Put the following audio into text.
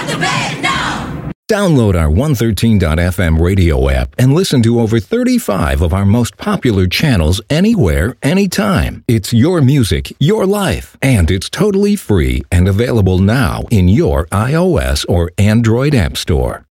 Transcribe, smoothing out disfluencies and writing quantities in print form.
the bed, no! Download our 113.fm radio app and listen to over 35 of our most popular channels anywhere, anytime. It's your music, your life, and it's totally free and available now in your iOS or Android app store.